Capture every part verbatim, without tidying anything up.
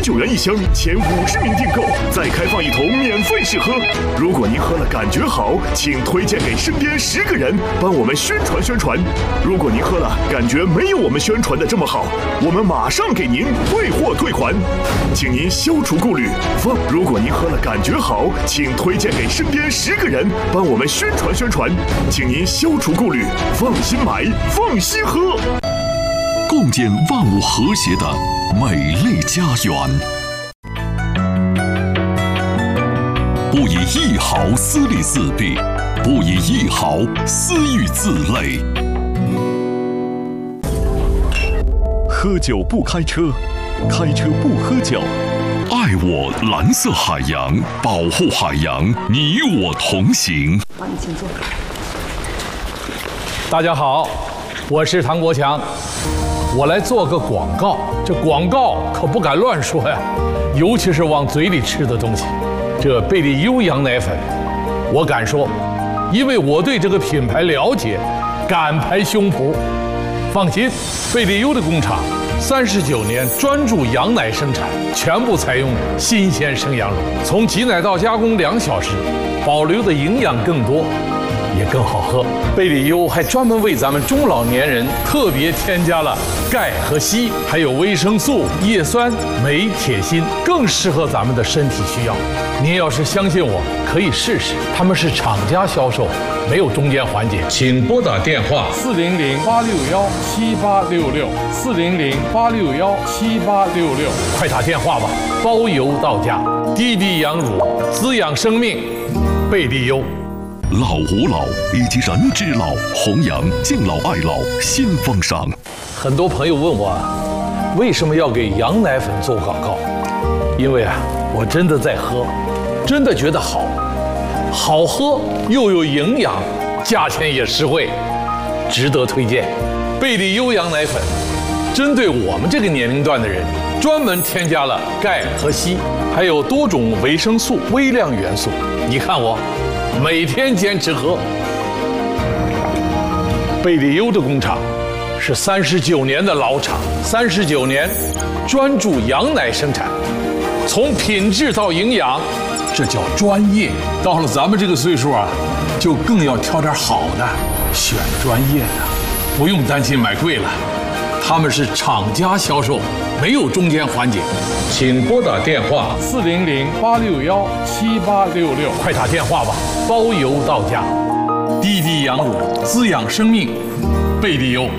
九元一箱，前五十名订购，再开放一桶免费试喝。如果您喝了感觉好，请推荐给身边十个人，帮我们宣传宣传。如果您喝了感觉没有我们宣传的这么好，我们马上给您退货退款，请您消除顾虑。放，如果您喝了感觉好，请推荐给身边十个人，帮我们宣传宣传，请您消除顾虑，放心买，放心喝。 共建万物和谐的美丽家园，不以一毫私利自弊，不以一毫私欲自累。 喝酒不开车，开车不喝酒。 爱我蓝色海洋，保护海洋，你我同行。 好，你请坐。 大家好，我是唐国强。我来做个广告，这广告可不敢乱说呀，尤其是往嘴里吃的东西。这贝利优羊奶粉，我敢说，因为我对这个品牌了解，敢拍胸脯。放心，贝利优的工厂三十九年专注羊奶生产，全部采用新鲜生羊乳，从挤奶到加工两小时，保留的营养更多，也更好喝。贝利优还专门为咱们中老年人特别添加了钙和硒，还有维生素、叶酸、镁、铁、锌，更适合咱们的身体需要。您要是相信我，可以试试。他们是厂家销售，没有中间环节。请拨打电话四零零八六幺七八六六四零零八六幺七八六六，快打电话吧，包邮到家。滴滴羊乳，滋养生命，贝利优。 老吾老以及人之老，弘扬敬老爱老新风尚。 很多朋友问我，为什么要给羊奶粉做广告？因为啊，我真的在喝，真的觉得好，好喝又有营养，价钱也实惠，值得推荐。贝利优羊奶粉，针对我们这个年龄段的人，专门添加了钙和硒，还有多种维生素、微量元素。你看我。每天坚持喝。贝利优的工厂是三十九年的老厂，三十九年专注羊奶生产，从品质到营养，这叫专业。到了咱们这个岁数啊，就更要挑点好的，选专业的，不用担心买贵了。他们是厂家销售，没有中间环节。请拨打电话四零零八六幺七八六六，快打电话吧，包邮到家。滴滴羊乳，滋养生命，贝利优。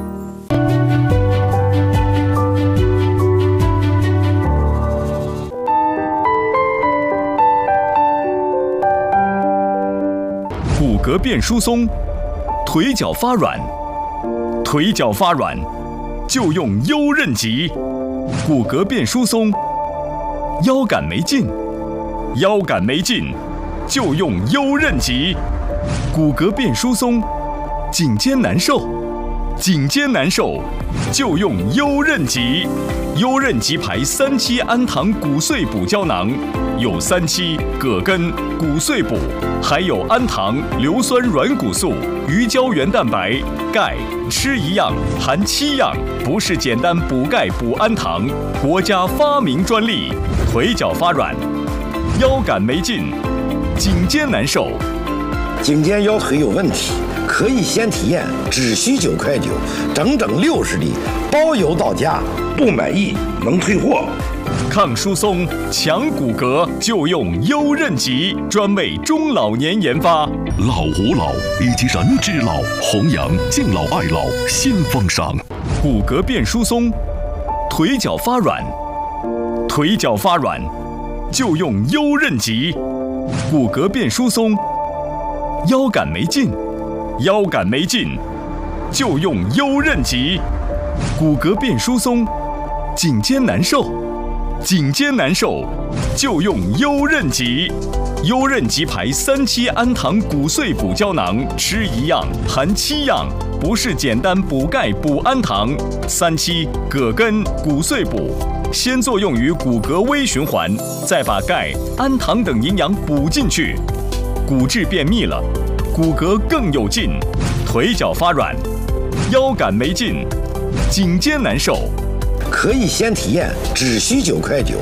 骨骼变疏松，腿脚发软，腿脚发软就用优韧极。骨骼变疏松，腰杆没劲，腰杆没劲就用优韧极。骨骼变疏松，颈肩难受，颈肩难受就用优韧极。优韧极牌三七氨糖骨碎补胶囊，有三七、葛根、骨碎补，还有氨糖、硫酸软骨素、鱼胶原蛋白、钙，吃一样含七样，不是简单补钙补氨糖，国家发明专利。腿脚发软，腰杆没劲，颈肩难受， 颈肩腰腿有问题，可以先体验，只需九块九，整整六十粒，包邮到家，不满意能退货。 抗疏松、强骨骼就用优韧极，专为中老年研发。 老吾老以及人之老，弘扬敬老爱老新风尚。 骨骼变疏松，腿脚发软，腿脚发软就用优韧极。骨骼变疏松，腰杆没劲，腰杆没劲就用优韧极。骨骼变疏松，颈肩难受，颈肩难受就用优韧极。优韧极牌三七氨糖骨碎补胶囊，吃一样含七样，不是简单补钙补氨糖。三七、葛根、骨碎补，先作用于骨骼微循环，再把钙、氨糖等营养补进去，骨质变密了，骨骼更有劲，腿脚发软，腰杆没劲，颈肩难受。 可以先体验，只需九块九，